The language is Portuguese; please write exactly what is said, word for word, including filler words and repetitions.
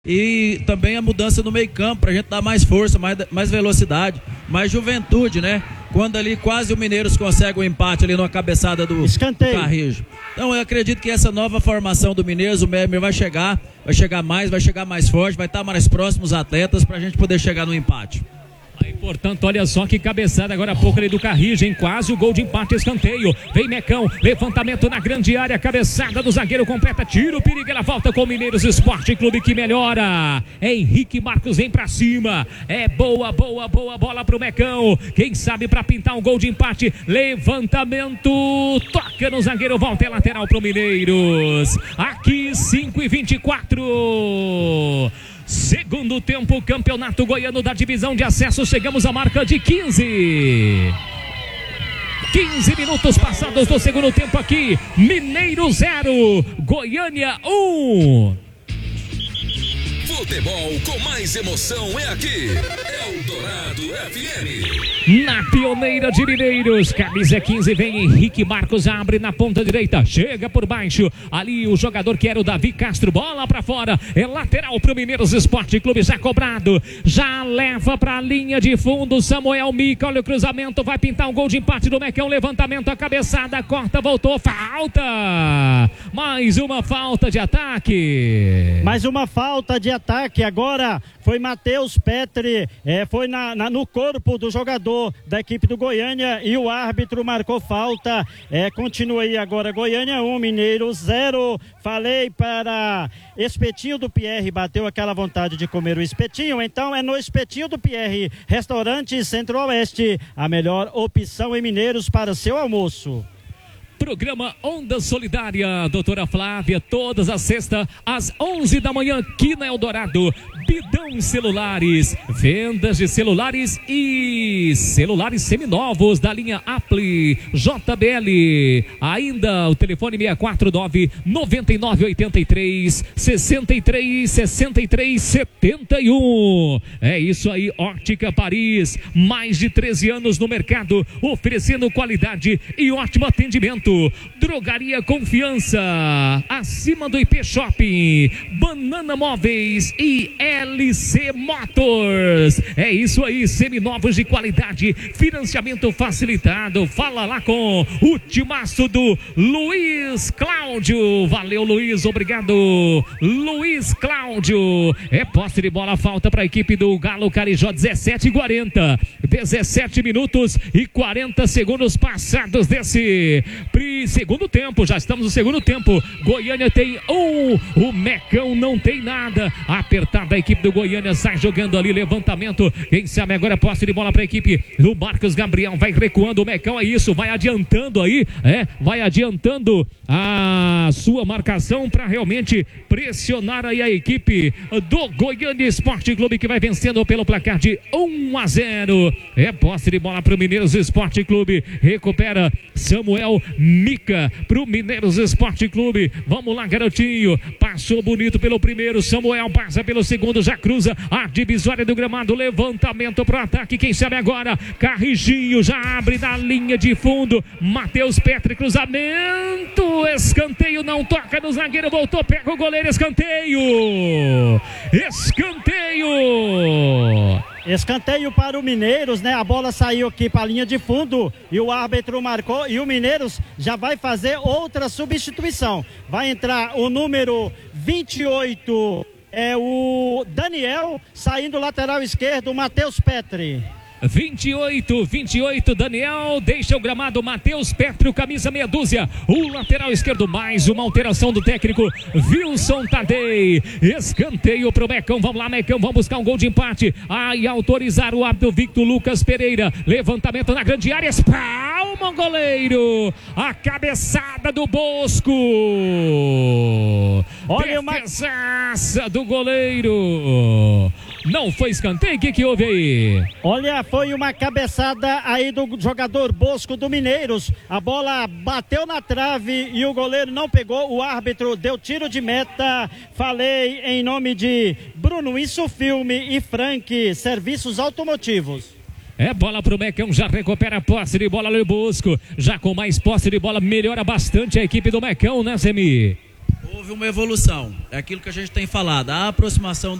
E também a mudança no meio campo, pra gente dar mais força, mais, mais velocidade, mais juventude, né? Quando ali quase o Mineiros consegue o empate ali numa cabeçada do Escanteio. Carrijo. Então eu acredito que essa nova formação do Mineiros, o Memer vai chegar, vai chegar mais, vai chegar mais forte, vai estar mais próximo os atletas pra gente poder chegar no empate. Aí, portanto, olha só que cabeçada agora há pouco ali do Carrijo, hein? Quase o gol de empate, escanteio. Vem Mecão, levantamento na grande área, cabeçada do zagueiro completa, tiro, perigo, ela volta com o Mineiros Esporte Clube que melhora. É Henrique Marcos, vem pra cima. É boa, boa, boa bola pro Mecão. Quem sabe pra pintar um gol de empate. Levantamento, toca no zagueiro, volta, é lateral pro Mineiros. Aqui, cinco e vinte e quatro. Segundo tempo, Campeonato Goiano da Divisão de Acesso. Chegamos à marca de quinze. quinze minutos passados do segundo tempo aqui. Mineiro zero, Goiânia um. Futebol com mais emoção é aqui. Eldorado F M. Na pioneira de Mineiros, camisa quinze, vem Henrique Marcos, abre na ponta direita, chega por baixo, ali o jogador que era o Davi Castro, bola pra fora, é lateral pro Mineiros Esporte Clube, já cobrado, já leva pra linha de fundo, Samuel Mica, olha o cruzamento, vai pintar um gol de empate do Mecão, levantamento, a cabeçada, corta, voltou, falta, mais uma falta de ataque. Mais uma falta de ataque, agora foi Matheus Petri, é, foi na, na, no corpo do jogador da equipe do Goiânia e o árbitro marcou falta. É, continua aí agora, Goiânia um, Mineiro zero. Falei para Espetinho do Pierre, bateu aquela vontade de comer o espetinho, então é no Espetinho do Pierre, restaurante Centro-Oeste, a melhor opção em Mineiros para seu almoço. Programa Onda Solidária, doutora Flávia, todas as sextas, às onze da manhã, aqui na Eldorado. Bidão Celulares, vendas de celulares e celulares seminovos da linha Apple, J B L. Ainda o telefone seis quatro nove, nove nove oito três, seis três, seis três sete um. É isso aí, Ótica Paris, mais de treze anos no mercado, oferecendo qualidade e ótimo atendimento. Drogaria Confiança, acima do I P Shopping, Banana Móveis e L C Motors. É isso aí, seminovos de qualidade, financiamento facilitado. Fala lá com o timaço do Luiz Cláudio. Valeu, Luiz, obrigado, Luiz Cláudio. É posse de bola, falta para a equipe do Galo Carijó, dezessete e quarenta, dezessete minutos e quarenta segundos passados desse segundo tempo, já estamos no segundo tempo. Goiânia tem um, o Mecão não tem nada. Apertada a equipe do Goiânia, sai jogando ali, levantamento. Quem sabe agora posse de bola para a equipe do Marcos Gabriel, vai recuando o Mecão, é isso, vai adiantando aí, é, vai adiantando a sua marcação para realmente pressionar aí a equipe do Goiânia Esporte Clube, que vai vencendo pelo placar de um a zero. É posse de bola para o Mineiros Esporte Clube, recupera Samuel Mica pro Mineiros Esporte Clube. Vamos lá, garotinho, passou bonito pelo primeiro, Samuel passa pelo segundo, já cruza a divisória do gramado, levantamento pro ataque, quem sabe agora, Carrijinho já abre na linha de fundo, Matheus Petri, cruzamento, escanteio, não toca no zagueiro, voltou, pega o goleiro, escanteio, escanteio. Escanteio para o Mineiros, né? A bola saiu aqui para a linha de fundo e o árbitro marcou e o Mineiros já vai fazer outra substituição. Vai entrar o número vinte e oito, é o Daniel, saindo lateral esquerdo, Matheus Petri. vinte e oito, vinte e oito, Daniel, deixa o gramado, Matheus Petri, camisa meia dúzia, o lateral esquerdo, mais uma alteração do técnico, Wilson Tadei, escanteio pro Mecão, vamos lá Mecão, vamos buscar um gol de empate, aí autorizar o árbitro Victor Lucas Pereira, levantamento na grande área, espalma o goleiro, a cabeçada do Bosco, olha uma defesaça do goleiro, não foi escanteio, o que que houve aí? Olha, foi uma cabeçada aí do jogador Bosco do Mineiros. A bola bateu na trave e o goleiro não pegou. O árbitro deu tiro de meta. Falei em nome de Bruno Isso Filme e Frank Serviços Automotivos. É bola pro Mecão, já recupera a posse de bola ali Bosco. Já com mais posse de bola, melhora bastante a equipe do Mecão, né, Zemi? Houve houve uma evolução. É aquilo que a gente tem falado, a aproximação